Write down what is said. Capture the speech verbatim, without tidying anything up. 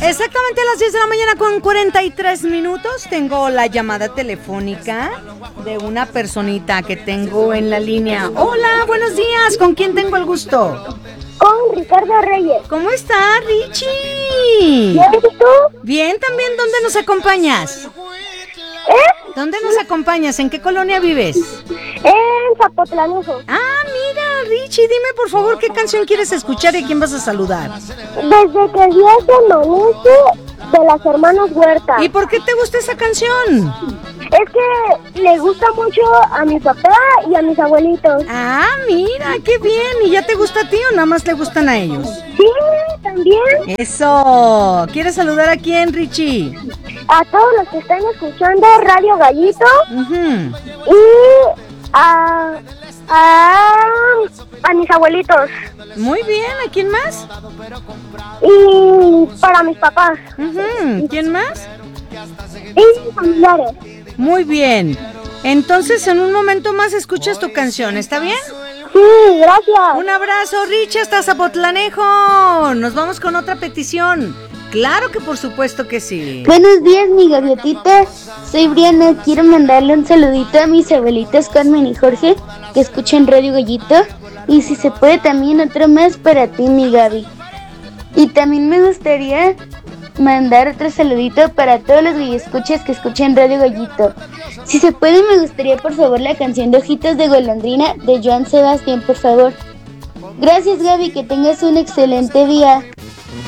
Exactamente a las diez de la mañana con cuarenta y tres minutos tengo la llamada telefónica de una personita que tengo en la línea. Hola, buenos días, ¿con quién tengo el gusto? Con Ricardo Reyes. ¿Cómo está, Richie? ¿Bien y tú? Bien, también, ¿dónde nos acompañas? ¿Eh? ¿Dónde nos acompañas? ¿En qué colonia vives? En Zapotlanejo. Ah, mira, Richie, dime por favor qué canción quieres escuchar y a quién vas a saludar. Desde que el día se amanece, de las hermanas Huerta. ¿Y por qué te gusta esa canción? Es que le gusta mucho a mi papá y a mis abuelitos. Ah, mira, qué bien. ¿Y ya te gusta a ti o nada más le gustan a ellos? Sí, también. Eso. ¿Quieres saludar a quién, Richie? A todos los que están escuchando Radio Gallito. Uh-huh. Y a, a, a mis abuelitos. Muy bien. ¿A quién más? Y para mis papás. Uh-huh. ¿Quién más? Y mis familiares. Muy bien. Entonces, en un momento más escuchas tu canción, ¿está bien? Sí, gracias. Un abrazo, Richie, hasta Zapotlanejo. Nos vamos con otra petición. Claro que por supuesto que sí. Buenos días, mi gaviotita. Soy Briana. Quiero mandarle un saludito a mis abuelitos Carmen y Jorge, que escuchan Radio Gallito. Y si se puede, también otro más para ti, mi Gaby. Y también me gustaría mandar otro saludito para todos los escuchas que escuchan Radio Gallito. Si se puede, me gustaría por favor la canción de Ojitos de Golondrina de Joan Sebastián, por favor. Gracias, Gaby, que tengas un excelente día.